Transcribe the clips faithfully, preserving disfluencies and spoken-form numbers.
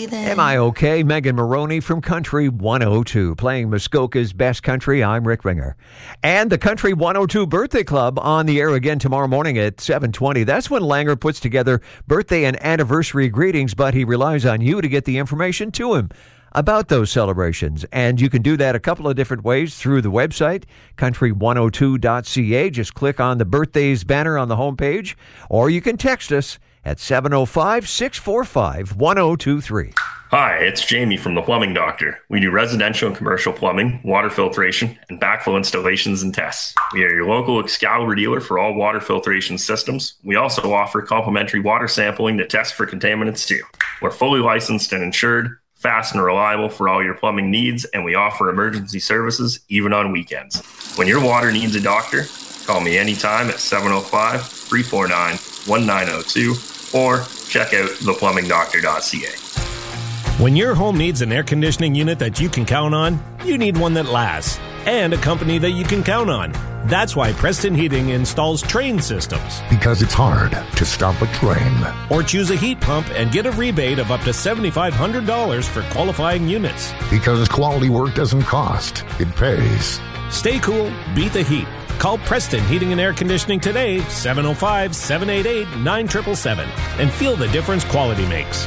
breathing. Am I okay? Megan Maroney from Country one oh two, playing Muskoka's Best Country. I'm Rick Ringer. And the Country one oh two Birthday Club on the air again tomorrow morning at seven twenty. That's when Langer puts together birthday and anniversary greetings, but he relies on you to get the information to him about those celebrations. And you can do that a couple of different ways through the website, country one oh two dot c a. Just click on the birthdays banner on the homepage, or you can text us at seven oh five, six four five, one oh two three. Hi, it's Jamie from The Plumbing Doctor. We do residential and commercial plumbing, water filtration, and backflow installations and tests. We are your local Excalibur dealer for all water filtration systems. We also offer complimentary water sampling to test for contaminants too. We're fully licensed and insured, fast and reliable for all your plumbing needs, and we offer emergency services even on weekends. When your water needs a doctor, call me anytime at seven oh five, three four nine, one nine oh two or check out the plumbing doctor dot c a. When your home needs an air conditioning unit that you can count on, you need one that lasts and a company that you can count on. That's why Preston Heating installs Train systems. Because it's hard to stop a train. Or choose a heat pump and get a rebate of up to seven thousand five hundred dollars for qualifying units. Because quality work doesn't cost, it pays. Stay cool, beat the heat. Call Preston Heating and Air Conditioning today, seven oh five, seven eight eight, nine seven seven seven, and feel the difference quality makes.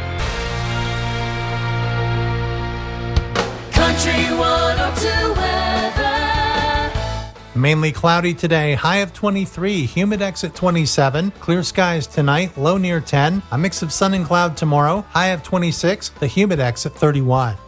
Country one oh two weather. Mainly cloudy today, high of twenty-three, humidex at twenty-seven, clear skies tonight, low near ten, a mix of sun and cloud tomorrow, high of twenty-six, the humidex at thirty-one.